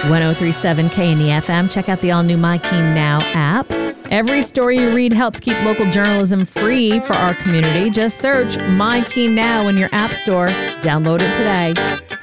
1037 in the FM. Check out the all-new My Keene Now app. Every story you read helps keep local journalism free for our community. Just search My Keene Now in your app store. Download it today.